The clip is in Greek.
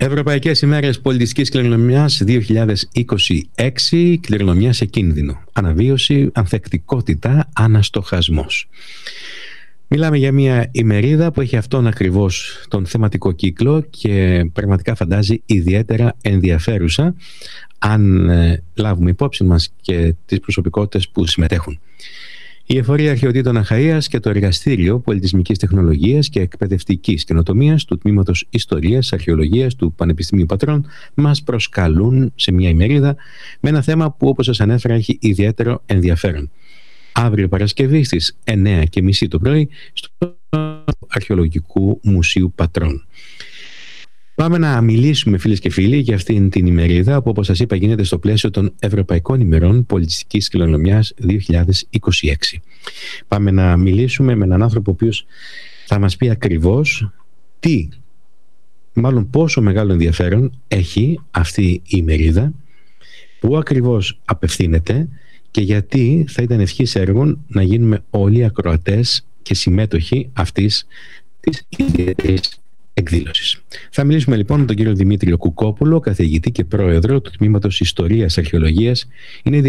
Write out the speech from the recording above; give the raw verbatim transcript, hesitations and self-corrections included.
Ευρωπαϊκές ημέρες πολιτιστικής κληρονομιάς δύο χιλιάδες είκοσι έξι, κληρονομιά σε κίνδυνο. Αναβίωση, ανθεκτικότητα, αναστοχασμός. Μιλάμε για μια ημερίδα που έχει αυτόν ακριβώς τον θεματικό κύκλο και πραγματικά φαντάζει ιδιαίτερα ενδιαφέρουσα αν ε, λάβουμε υπόψη μας και τις προσωπικότητες που συμμετέχουν. Η Εφορία Αρχαιοτήτων Αχαΐας και το Εργαστήριο Πολιτισμικής Τεχνολογίας και Εκπαιδευτικής Καινοτομίας του Τμήματος Ιστορίας Αρχαιολογίας του Πανεπιστημίου Πατρών μας προσκαλούν σε μια ημερίδα με ένα θέμα που, όπως σας ανέφερα, έχει ιδιαίτερο ενδιαφέρον. Αύριο Παρασκευή στις εννιά και μισή το πρωί στο Αρχαιολογικού Μουσείου Πατρών. Πάμε να μιλήσουμε, φίλες και φίλοι, για αυτήν την ημερίδα που, όπως σας είπα, γίνεται στο πλαίσιο των Ευρωπαϊκών ημερών πολιτιστικής κληρονομιάς δύο χιλιάδες είκοσι έξι. Πάμε να μιλήσουμε με έναν άνθρωπο ο οποίος θα μας πει ακριβώς τι, μάλλον πόσο μεγάλο ενδιαφέρον έχει αυτή η ημερίδα, πού ακριβώς απευθύνεται και γιατί θα ήταν ευχής έργων να γίνουμε όλοι ακροατές και συμμέτοχοι αυτής της ιδιαίτερης εκδήλωσης. Θα μιλήσουμε λοιπόν με τον κύριο Δημήτριο Κουκόπουλο, καθηγητή και πρόεδρο του Τμήματος Ιστορίας Αρχαιολογίας. Είναι